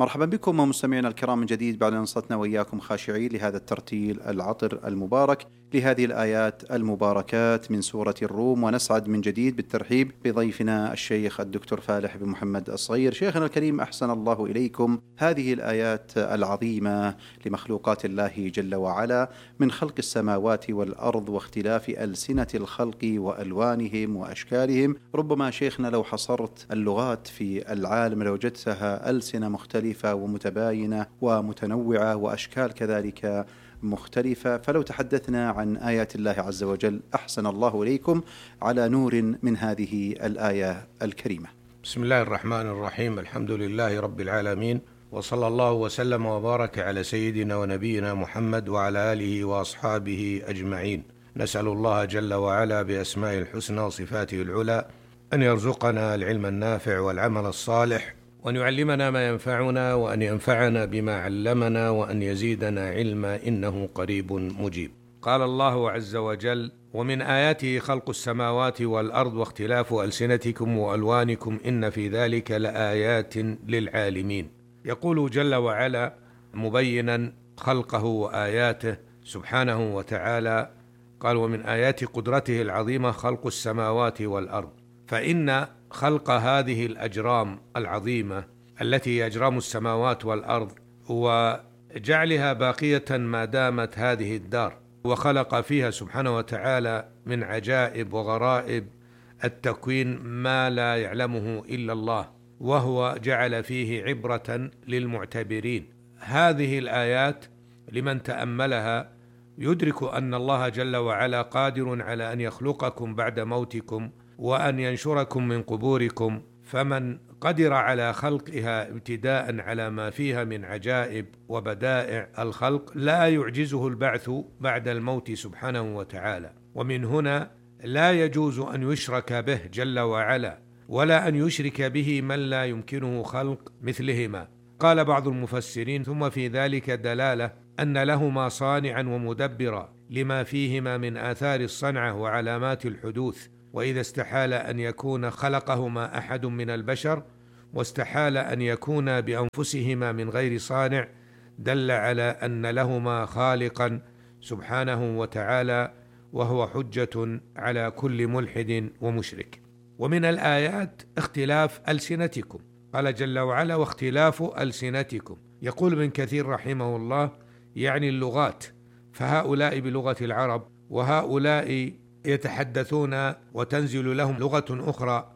مرحبا بكم ومستمعينا الكرام من جديد بعد أن انصتنا وإياكم خاشعين لهذا الترتيل العطر المبارك لهذه الآيات المباركات من سورة الروم. ونسعد من جديد بالترحيب بضيفنا الشيخ الدكتور فالح بن محمد الصغير. شيخنا الكريم، أحسن الله إليكم. هذه الآيات العظيمة لمخلوقات الله جل وعلا من خلق السماوات والأرض واختلاف ألسنة الخلق وألوانهم وأشكالهم. ربما شيخنا لو حصرت اللغات في العالم لوجدتها ألسنة مختلفة ومتباينة ومتنوعة وأشكال كذلك مختلفة. فلو تحدثنا عن آيات الله عز وجل أحسن الله إليكم على نور من هذه الآية الكريمة. بسم الله الرحمن الرحيم. الحمد لله رب العالمين، وصلى الله وسلم وبارك على سيدنا ونبينا محمد وعلى آله وأصحابه أجمعين. نسأل الله جل وعلا بأسمائه الحسنى وصفاته العلى أن يرزقنا العلم النافع والعمل الصالح، وأن يعلمنا ما ينفعنا، وأن ينفعنا بما علمنا، وأن يزيدنا علما، إنه قريب مجيب. قال الله عز وجل: ومن آياته خلق السماوات والأرض واختلاف ألسنتكم وألوانكم إن في ذلك لآيات للعالمين. يقول جل وعلا مبينا خلقه وآياته سبحانه وتعالى، قال: ومن آيات قدرته العظيمة خلق السماوات والأرض. فإن خلق هذه الأجرام العظيمة التي هي أجرام السماوات والأرض وجعلها باقية ما دامت هذه الدار، وخلق فيها سبحانه وتعالى من عجائب وغرائب التكوين ما لا يعلمه إلا الله، وهو جعل فيه عبرة للمعتبرين. هذه الآيات لمن تأملها يدرك أن الله جل وعلا قادر على أن يخلقكم بعد موتكم وأن ينشركم من قبوركم. فمن قدر على خلقها ابتداء على ما فيها من عجائب وبدائع الخلق لا يعجزه البعث بعد الموت سبحانه وتعالى. ومن هنا لا يجوز أن يشرك به جل وعلا، ولا أن يشرك به من لا يمكنه خلق مثلهما. قال بعض المفسرين: ثم في ذلك دلالة أن لهما صانعا ومدبرا لما فيهما من آثار الصنعة وعلامات الحدوث. وإذا استحال أن يكون خلقهما أحد من البشر واستحال أن يكونا بأنفسهما من غير صانع، دل على أن لهما خالقا سبحانه وتعالى، وهو حجة على كل ملحد ومشرك. ومن الآيات اختلاف ألسنتكم، قال جل وعلا: واختلاف ألسنتكم. يقول ابن كثير رحمه الله يعني اللغات، فهؤلاء بلغة العرب، وهؤلاء يتحدثون وتنزل لهم لغة أخرى،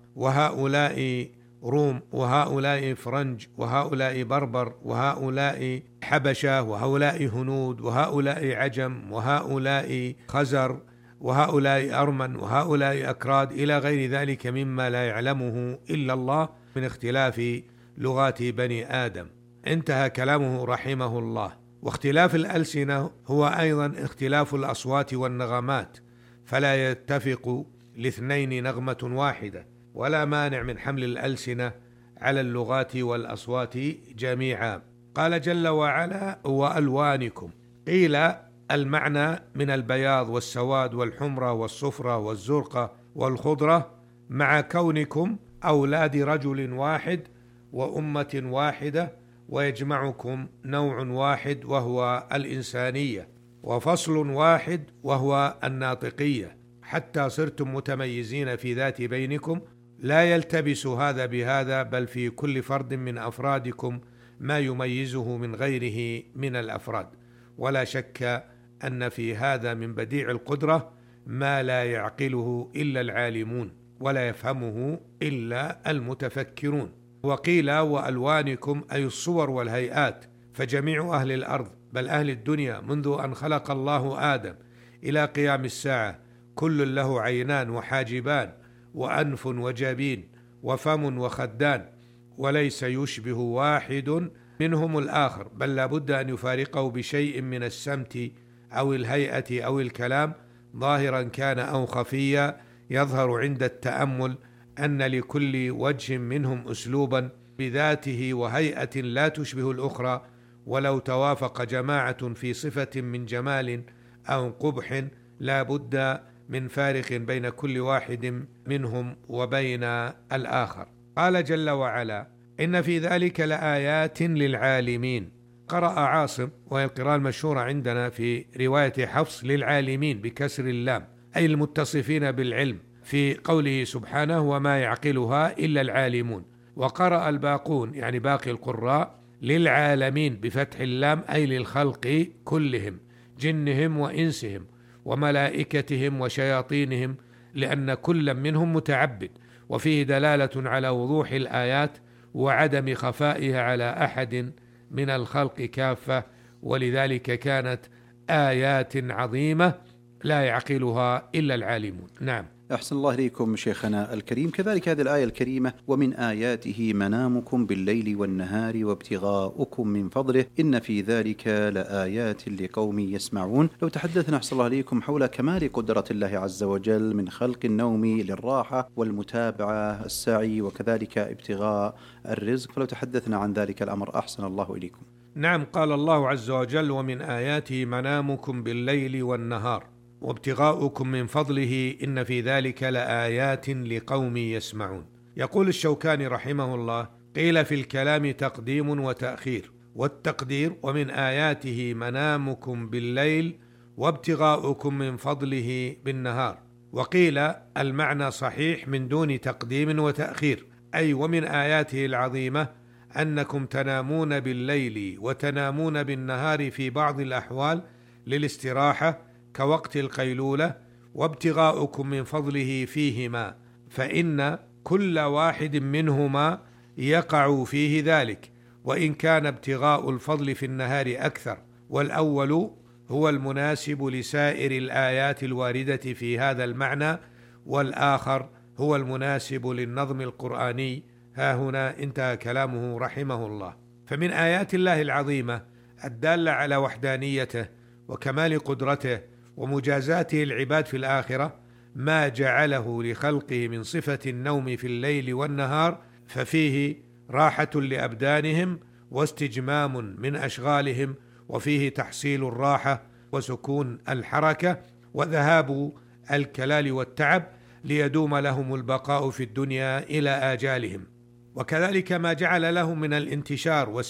وهؤلاء روم، وهؤلاء فرنج، وهؤلاء بربر، وهؤلاء حبشة، وهؤلاء هنود، وهؤلاء عجم، وهؤلاء خزر، وهؤلاء أرمن، وهؤلاء أكراد، إلى غير ذلك مما لا يعلمه إلا الله من اختلاف لغات بني آدم. انتهى كلامه رحمه الله. واختلاف الألسنة هو أيضا اختلاف الأصوات والنغمات، فلا يتفق لاثنين نغمة واحدة، ولا مانع من حمل الألسنة على اللغات والأصوات جميعا. قال جل وعلا: وألوانكم. قيل المعنى من البياض والسواد والحمرة والصفرة والزرقة والخضرة، مع كونكم أولاد رجل واحد وأمة واحدة، ويجمعكم نوع واحد وهو الإنسانية، وفصل واحد وهو الناطقية، حتى صرتم متميزين في ذات بينكم، لا يلتبس هذا بهذا، بل في كل فرد من أفرادكم ما يميزه من غيره من الأفراد. ولا شك أن في هذا من بديع القدرة ما لا يعقله إلا العالمون، ولا يفهمه إلا المتفكرون. وقيل وألوانكم أي الصور والهيئات، فجميع أهل الأرض بل أهل الدنيا منذ أن خلق الله آدم إلى قيام الساعة كل له عينان وحاجبان وأنف وجبين وفم وخدان، وليس يشبه واحد منهم الآخر، بل لا بد أن يفارقه بشيء من السمت أو الهيئة أو الكلام، ظاهرا كان أو خفيا. يظهر عند التأمل أن لكل وجه منهم أسلوبا بذاته وهيئة لا تشبه الأخرى، ولو توافق جماعة في صفة من جمال أو قبح لا بد من فارق بين كل واحد منهم وبين الآخر. قال جل وعلا: إن في ذلك لآيات للعالمين. قرأ عاصم، وهي القراءة المشهورة عندنا في رواية حفص، للعالمين بكسر اللام، أي المتصفين بالعلم، في قوله سبحانه وما يعقلها إلا العالمون. وقرأ الباقون، يعني باقي القراء، للعالمين بفتح اللام، أي للخلق كلهم، جنهم وإنسهم وملائكتهم وشياطينهم، لأن كل منهم متعبد. وفيه دلالة على وضوح الآيات وعدم خفائها على أحد من الخلق كافة، ولذلك كانت آيات عظيمة لا يعقلها إلا العالمون. نعم. أحسن الله إليكم شيخنا الكريم. كذلك هذه الآية الكريمة: ومن آياته منامكم بالليل والنهار وابتغاؤكم من فضله إن في ذلك لآيات لقوم يسمعون. لو تحدثنا أحسن الله إليكم حول كمال قدرة الله عز وجل من خلق النوم للراحة والمتابعة، السعي، وكذلك ابتغاء الرزق، فلو تحدثنا عن ذلك الأمر أحسن الله إليكم. نعم، قال الله عز وجل: ومن آياته منامكم بالليل والنهار وابتغاؤكم من فضله إن في ذلك لآيات لقوم يسمعون. يقول الشوكاني رحمه الله: قيل في الكلام تقديم وتأخير، والتقدير ومن آياته منامكم بالليل وابتغاؤكم من فضله بالنهار. وقيل المعنى صحيح من دون تقديم وتأخير، أي ومن آياته العظيمة أنكم تنامون بالليل وتنامون بالنهار في بعض الأحوال للاستراحة كوقت القيلولة، وابتغاؤكم من فضله فيهما، فإن كل واحد منهما يقع فيه ذلك، وإن كان ابتغاء الفضل في النهار أكثر، والأول هو المناسب لسائر الآيات الواردة في هذا المعنى، والآخر هو المناسب للنظم القرآني. ها هنا انتهى كلامه رحمه الله. فمن آيات الله العظيمة الدالة على وحدانيته وكمال قدرته ومجازاته العباد في الآخرة ما جعله لخلقه من صفة النوم في الليل والنهار، ففيه راحة لأبدانهم واستجمام من أشغالهم، وفيه تحصيل الراحة وسكون الحركة وذهاب الكلال والتعب، ليدوم لهم البقاء في الدنيا إلى آجالهم. وكذلك ما جعل لهم من الانتشار